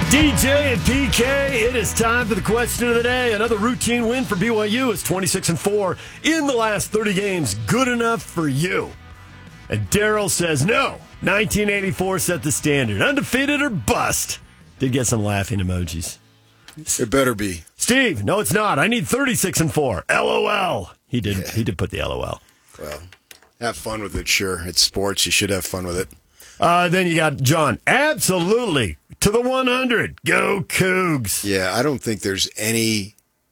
DJ and PK, it is time for the question of the day. Another routine win for BYU is 26-4 in the last 30 games. Good enough for you? And Daryl says no. 1984 set the standard. Undefeated or bust. Did get some laughing emojis. It better be. Steve, no, it's not. I need 36-4. LOL. He did put the LOL. Well, have fun with it, sure. It's sports. You should have fun with it. Then you got John. Absolutely. To the 100. Go Cougs. Yeah, I don't think there's any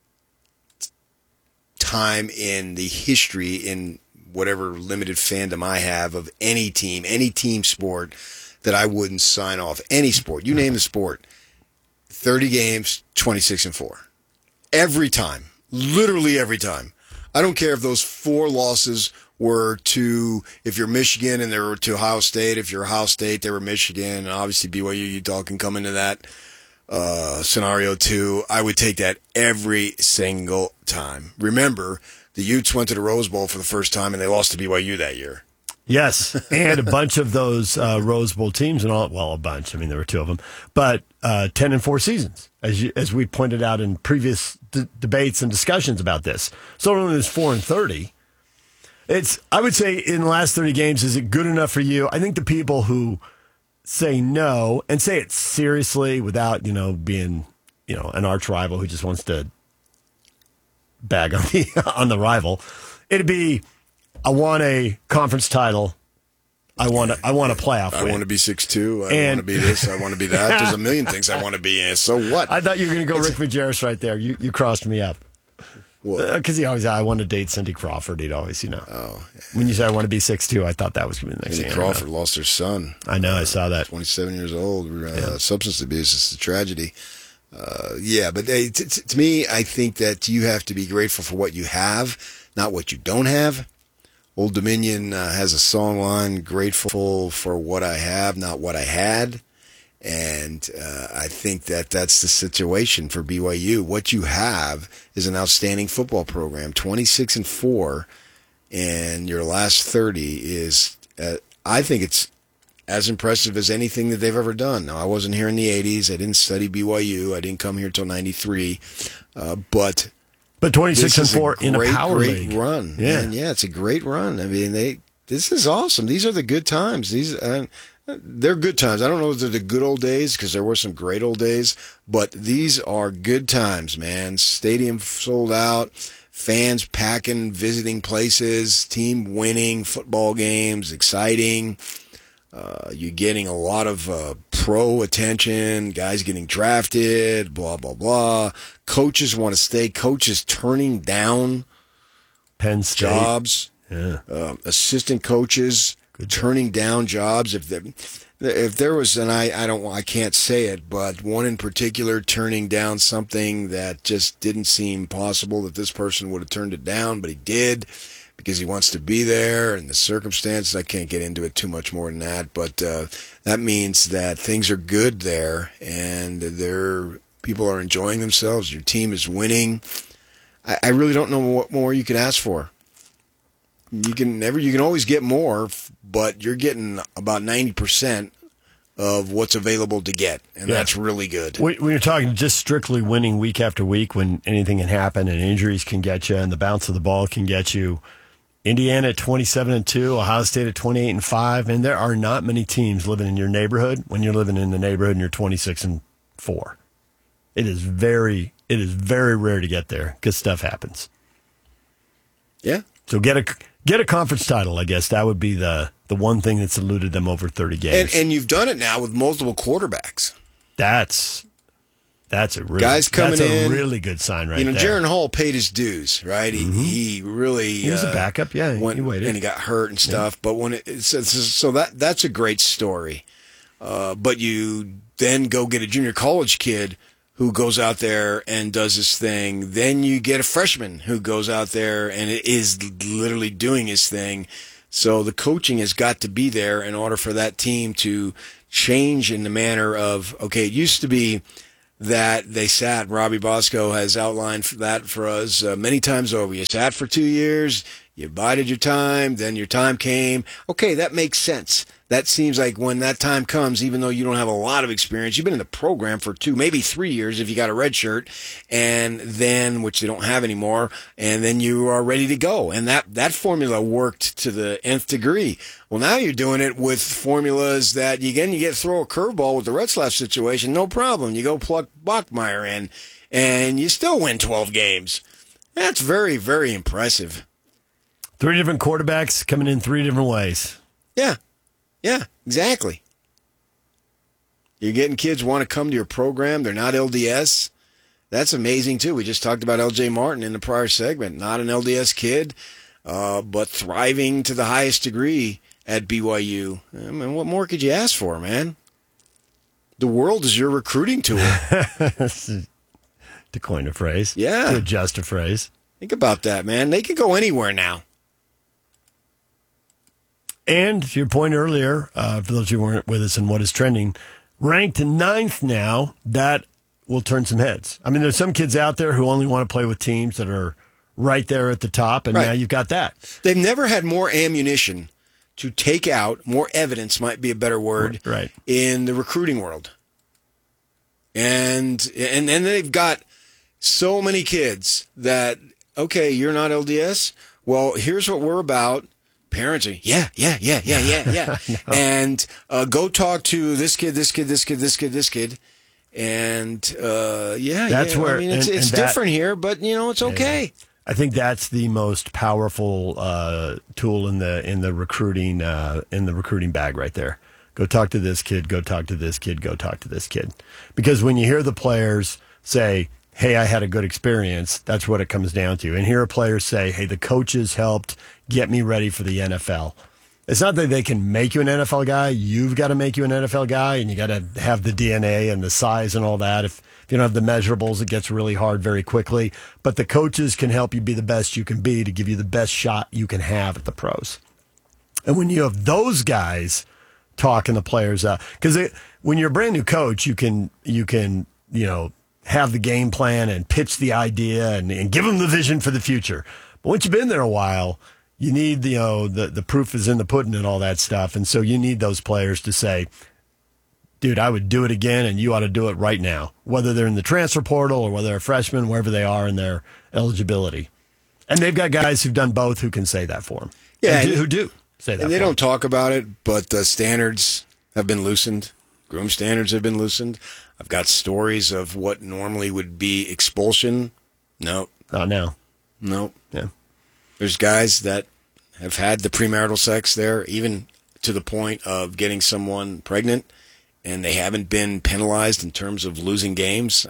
time in the history, in whatever limited fandom I have, of any team sport, that I wouldn't sign off. Any sport. You name the sport. 30 games, 26-4. Every time. Literally every time. I don't care if those 4 losses were to, if you're Michigan and they were to Ohio State, if you're Ohio State, they were Michigan, and obviously BYU, Utah can come into that scenario too. I would take that every single time. Remember, the Utes went to the Rose Bowl for the first time and they lost to BYU that year. Yes, and a bunch of those Rose Bowl teams, and all, well, a bunch. I mean, there were 2 of them, but 10-4 seasons, as we pointed out in previous debates and discussions about this. So only there's 4-30. I would say in the last 30 games, is it good enough for you? I think the people who say no and say it seriously without, being, an arch rival who just wants to bag on the rival, it'd be, I want a conference title. I want a playoff win. I want to be 6'2". I want to be this. I want to be that. There's a million things I want to be in. So what? I thought you were going to go Rick Majerus right there. You crossed me up. Because I want to date Cindy Crawford. He'd always, Oh. Yeah. When you said I want to be 6'2", I thought that was going to be the next thing. Cindy Crawford lost her son. I know, I saw that. 27 years old. Substance abuse is a tragedy. But to me, I think that you have to be grateful for what you have, not what you don't have. Old Dominion has a song line, grateful for what I have, not what I had. And I think that that's the situation for BYU. What you have is an outstanding football program. 26-4, and your last 30 is, I think it's as impressive as anything that they've ever done. Now, I wasn't here in the 80s. I didn't study BYU. I didn't come here till 93. But 26-4 in a power league. Great run. Yeah. And it's a great run. I mean, this is awesome. These are the good times. They're good times. I don't know if they're the good old days, because there were some great old days, but these are good times, man. Stadium sold out, fans packing, visiting places, team winning football games, exciting. You're getting a lot of pro attention, guys getting drafted, blah, blah, blah. Coaches want to stay. Coaches turning down Penn State jobs. Yeah. Assistant coaches turning down jobs. If there was, and I can't say it, but one in particular turning down something that just didn't seem possible that this person would have turned it down, but he did because he wants to be there and the circumstances. I can't get into it too much more than that, but that means that things are good there and people are enjoying themselves. Your team is winning. I really don't know what more you could ask for. You can always get more, but you're getting about 90% of what's available to get, and that's really good. When you're talking just strictly winning week after week, when anything can happen and injuries can get you and the bounce of the ball can get you, Indiana at 27-2, Ohio State at 28-5, and there are not many teams living in your neighborhood when you're living in the neighborhood and you're 26-4. It is very rare to get there because stuff happens. Yeah. So get a conference title, I guess. That would be the one thing that's eluded them over 30 games. And you've done it now with multiple quarterbacks. That's a really guys coming in, really good sign right there. Jaron Hall paid his dues, right? He really he was a backup, yeah. He waited and he got hurt and stuff. Yeah. But so that's a great story. But you then go get a junior college kid who goes out there and does his thing. Then you get a freshman who goes out there and is literally doing his thing. So the coaching has got to be there in order for that team to change in the manner of, okay, it used to be that they sat, Robbie Bosco has outlined that for us many times over. You sat for 2 years, you bided your time, then your time came. Okay, that makes sense. that seems like when that time comes, even though you don't have a lot of experience, you've been in the program for 2, maybe 3 years if you got a red shirt, and then, which they don't have anymore, and then you are ready to go. And that formula worked to the nth degree. Well, now you're doing it with formulas that, you get throw a curveball with the Retzlaff situation, no problem. You go pluck Bachmeier in, and you still win 12 games. That's very, very impressive. 3 different quarterbacks coming in 3 different ways. Yeah, exactly. You're getting kids want to come to your program. They're not LDS. That's amazing, too. We just talked about L.J. Martin in the prior segment. Not an LDS kid, but thriving to the highest degree at BYU. I mean, what more could you ask for, man? The world is your recruiting tool. To coin a phrase. Yeah. To adjust a phrase. Think about that, man. They could go anywhere now. And to your point earlier, for those who weren't with us in What is Trending, ranked 9th now, that will turn some heads. I mean, there's some kids out there who only want to play with teams that are right there at the top, and now you've got that. They've never had more ammunition to take out, more evidence might be a better word, in the recruiting world. And they've got so many kids that, okay, you're not LDS? Well, here's what we're about. Parenting. Yeah. No. And go talk to this kid. And that's where, I mean, it's different here, but it's okay. I think that's the most powerful tool in the recruiting bag right there. Go talk to this kid. Go talk to this kid. Go talk to this kid. Because when you hear the players say, "Hey, I had a good experience," that's what it comes down to. And hear players say, "Hey, the coaches helped get me ready for the NFL." It's not that they can make you an NFL guy. You've got to make you an NFL guy, and you got to have the DNA and the size and all that. If you don't have the measurables, it gets really hard very quickly. But the coaches can help you be the best you can be to give you the best shot you can have at the pros. And when you have those guys talking the players up, because when you're a brand new coach, you can have the game plan and pitch the idea and give them the vision for the future. But once you've been there a while, you need the proof is in the pudding and all that stuff. And so you need those players to say, dude, I would do it again, and you ought to do it right now, whether they're in the transfer portal or whether they're a freshman, wherever they are in their eligibility. And they've got guys who've done both who can say that for them. Yeah, who do say that. And they don't talk about it, but the standards have been loosened. Groom standards have been loosened. I've got stories of what normally would be expulsion. No. Not now. No. Yeah. There's guys that have had the premarital sex there, even to the point of getting someone pregnant, and they haven't been penalized in terms of losing games.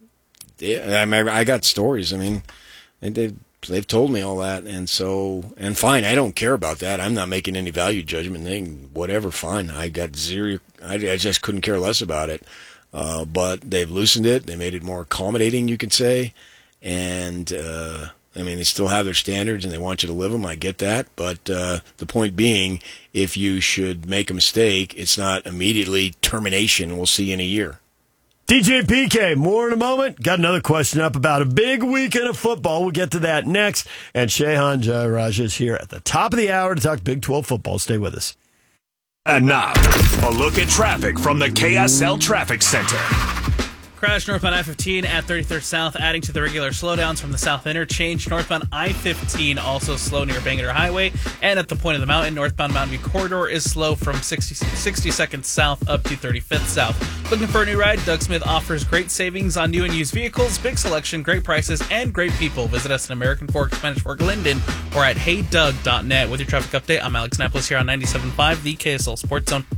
I got stories. I mean, they've told me all that, and fine. I don't care about that. I'm not making any value judgment thing. Whatever, fine. I got zero. I just couldn't care less about it. But they've loosened it. They made it more accommodating, you could say, and. I mean, they still have their standards and they want you to live them. I get that. But the point being, if you should make a mistake, it's not immediately termination. We'll see you in a year. DJ PK, more in a moment. Got another question up about a big weekend of football. We'll get to that next. And Shehan Jayaraj is here at the top of the hour to talk Big 12 football. Stay with us. And now, a look at traffic from the KSL Traffic Center. Crash northbound I-15 at 33rd South, adding to the regular slowdowns from the South Interchange. Northbound I-15 also slow near Bangerter Highway. And at the point of the mountain, northbound Mountain View Corridor is slow from 62nd South up to 35th South. Looking for a new ride? Doug Smith offers great savings on new and used vehicles, big selection, great prices, and great people. Visit us in American Fork, Spanish Fork, Linden, or at heydoug.net. With your traffic update, I'm Alex Napoles here on 97.5, the KSL Sports Zone.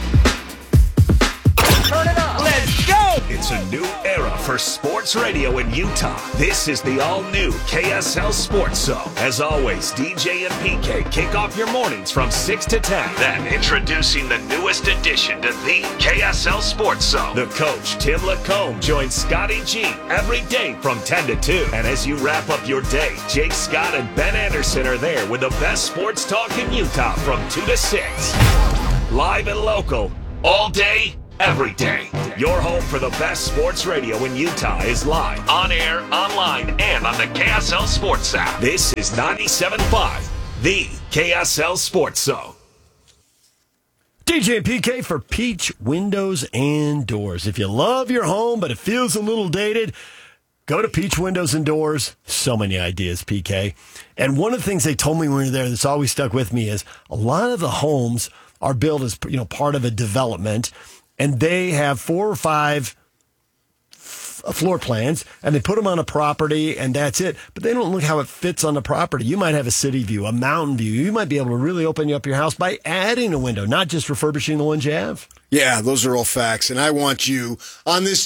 Turn it up. Let's go! It's a new era for sports radio in Utah. This is the all-new KSL Sports Zone. As always, DJ and PK kick off your mornings from 6 to 10. Then, introducing the newest addition to the KSL Sports Zone. The coach, Tim Lacombe, joins Scotty G every day from 10 to 2. And as you wrap up your day, Jake Scott and Ben Anderson are there with the best sports talk in Utah from 2 to 6. Live and local, all day, every day. Your home for the best sports radio in Utah is live, on air, online, and on the KSL Sports app. This is 97.5, the KSL Sports Zone. DJ and PK for Peach Windows and Doors. If you love your home, but it feels a little dated, go to Peach Windows and Doors. So many ideas, PK. And one of the things they told me when we were there that's always stuck with me is a lot of the homes are built as part of a development, and they have 4 or 5 floor plans, and they put them on a property, and that's it. But they don't look how it fits on the property. You might have a city view, a mountain view. You might be able to really open up your house by adding a window, not just refurbishing the ones you have. Yeah, those are all facts. And I want you, on this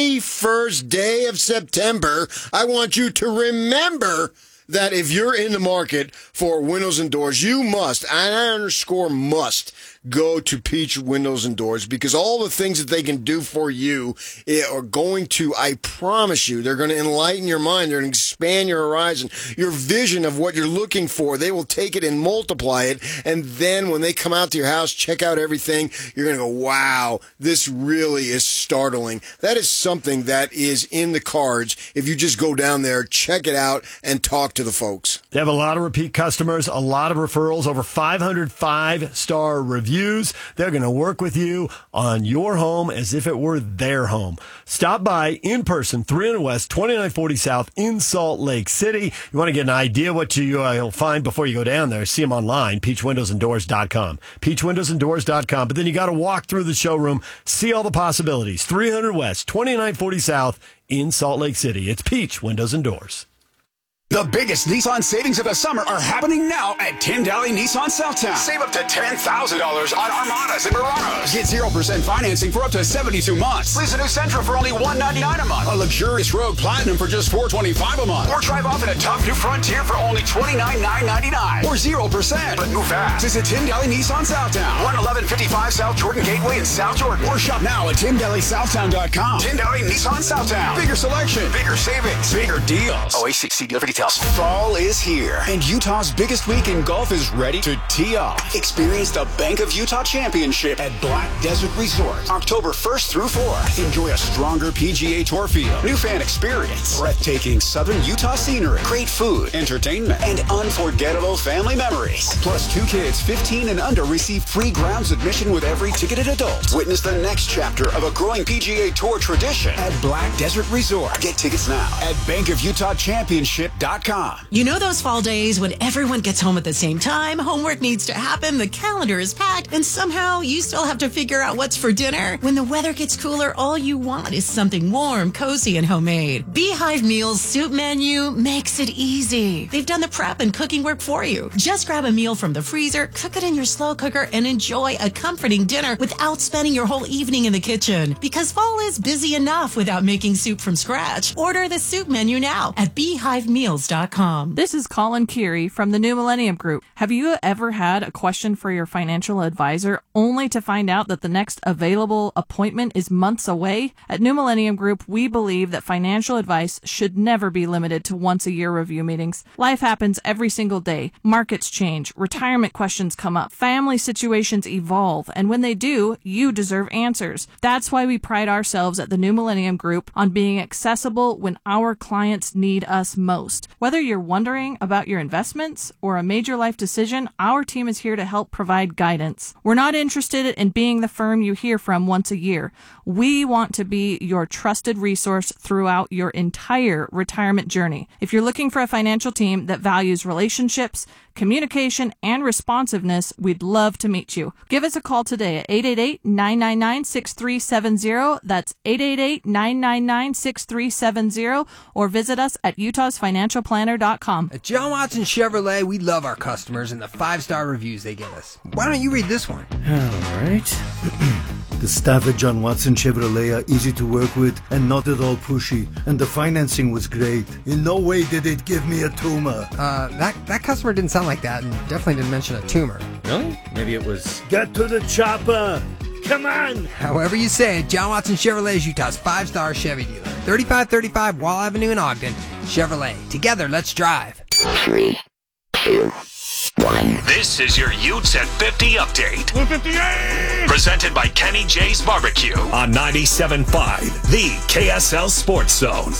21st day of September, I want you to remember that if you're in the market for windows and doors, you must, and I underscore must, go to Peach Windows and Doors, because all the things that they can do for you are going to, I promise you, they're going to enlighten your mind. They're going to expand your horizon, your vision of what you're looking for. They will take it and multiply it. And then when they come out to your house, check out everything, you're going to go, wow, this really is startling. That is something that is in the cards. If you just go down there, check it out, and talk to the folks. They have a lot of repeat customers, a lot of referrals, over 500 5-star reviews. They're going to work with you on your home as if it were their home. Stop by in person, 300 West, 2940 South in Salt Lake City. You want to get an idea what you'll find before you go down there. See them online, peachwindowsanddoors.com. Peachwindowsanddoors.com. But then you got to walk through the showroom, see all the possibilities. 300 West, 2940 South in Salt Lake City. It's Peach Windows and Doors. The biggest Nissan savings of the summer are happening now at Tyndale Nissan Southtown. Save up to $10,000 on Armadas and Muranos. Get 0% financing for up to 72 months. Lease a new Sentra for only $199 a month. A luxurious Rogue Platinum for just $425 a month. Or drive off in a tough new Frontier for only $29,999. Or 0%. But move fast. Visit Tyndale Nissan Southtown. 11155 South Jordan Gateway in South Jordan. Or shop now at TyndaleSouthtown.com. Tyndale Nissan Southtown. Bigger selection. Bigger savings. Bigger deals. OACC dealer for details. Fall is here, and Utah's biggest week in golf is ready to tee off. Experience the Bank of Utah Championship at Black Desert Resort, October 1st through 4th. Enjoy a stronger PGA Tour field, new fan experience, breathtaking southern Utah scenery, great food, entertainment, and unforgettable family memories. Plus, 2 kids 15 and under receive free grounds admission with every ticketed adult. Witness the next chapter of a growing PGA Tour tradition at Black Desert Resort. Get tickets now at bankofutahchampionship.com. You know those fall days when everyone gets home at the same time, homework needs to happen, the calendar is packed, and somehow you still have to figure out what's for dinner? When the weather gets cooler, all you want is something warm, cozy, and homemade. Beehive Meals Soup Menu makes it easy. They've done the prep and cooking work for you. Just grab a meal from the freezer, cook it in your slow cooker, and enjoy a comforting dinner without spending your whole evening in the kitchen. Because fall is busy enough without making soup from scratch. Order the soup menu now at beehivemeals.com. This is Colin Keary from the New Millennium Group. Have you ever had a question for your financial advisor only to find out that the next available appointment is months away? At New Millennium Group, we believe that financial advice should never be limited to once-a-year review meetings. Life happens every single day. Markets change, retirement questions come up, family situations evolve, and when they do, you deserve answers. That's why we pride ourselves at the New Millennium Group on being accessible when our clients need us most. Whether you're wondering about your investments or a major life decision, our team is here to help provide guidance. We're not interested in being the firm you hear from once a year. We want to be your trusted resource throughout your entire retirement journey. If you're looking for a financial team that values relationships, communication, and responsiveness, we'd love to meet you. Give us a call today at 888-999-6370. That's 888-999-6370, or visit us at utahsfinancialplanner.com. At John Watson Chevrolet, we love our customers and the 5-star reviews they give us. Why don't you read this one? All right. The staff at John Watson Chevrolet are easy to work with and not at all pushy, and the financing was great. In no way did it give me a tumor. That customer didn't sound like that, and definitely didn't mention a tumor. Really? Maybe it was... Get to the chopper! Come on! However you say it, John Watson Chevrolet is Utah's 5-star Chevy dealer. 3535 Wall Avenue in Ogden. Chevrolet. Together, let's drive. 3, 2, 1. This is your Utes at 50 update. 58! Presented by Kenny J's Barbecue on 97.5, the KSL Sports Zone.